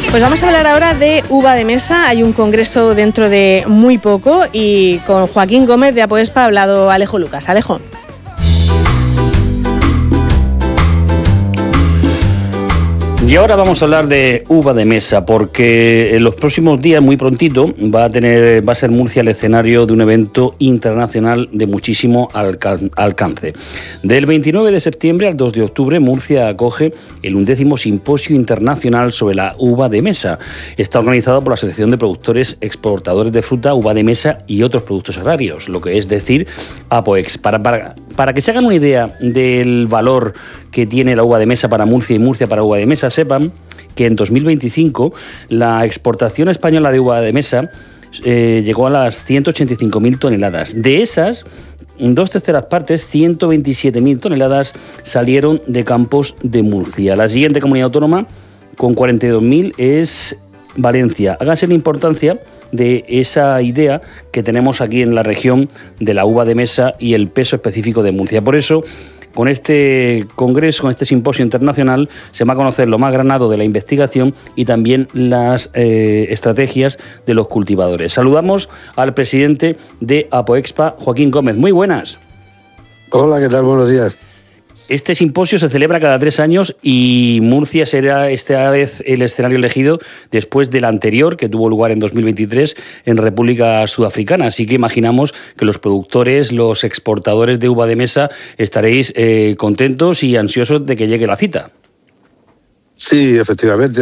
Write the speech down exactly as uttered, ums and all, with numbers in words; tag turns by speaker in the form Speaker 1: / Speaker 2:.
Speaker 1: Pues vamos a hablar ahora de uva de mesa. Hay un congreso dentro de muy poco y con Joaquín Gómez de Apoexpa ha hablado Alejo Lucas. Alejo.
Speaker 2: Y ahora vamos a hablar de uva de mesa, porque en los próximos días, muy prontito, va a tener, va a ser Murcia el escenario de un evento internacional de muchísimo alcan- alcance. Del veintinueve de septiembre al dos de octubre, Murcia acoge el undécimo Simposio Internacional sobre la Uva de Mesa. Está organizado por la Asociación de Productores Exportadores de Fruta, Uva de Mesa y otros productos agrarios, lo que es decir, Apoexpa. Para, para, para que se hagan una idea del valor que tiene la uva de mesa para Murcia y Murcia para uva de mesa, sepan que en dos mil veinticinco la exportación española de uva de mesa eh, llegó a las ciento ochenta y cinco mil toneladas. De esas, dos terceras partes, ciento veintisiete mil toneladas, salieron de campos de Murcia. La siguiente comunidad autónoma, con cuarenta y dos mil, es Valencia. Háganse la importancia de esa idea que tenemos aquí en la región de la uva de mesa y el peso específico de Murcia. Por eso, con este congreso, con este simposio internacional, se va a conocer lo más granado de la investigación y también las eh, estrategias de los cultivadores. Saludamos al presidente de Apoexpa, Joaquín Gómez. Muy buenas.
Speaker 3: Hola, ¿qué tal? Buenos días.
Speaker 2: Este simposio se celebra cada tres años y Murcia será esta vez el escenario elegido después del anterior, que tuvo lugar en dos mil veintitrés en República Sudafricana. Así que imaginamos que los productores, los exportadores de uva de mesa estaréis eh, contentos y ansiosos de que llegue la cita.
Speaker 3: Sí, efectivamente.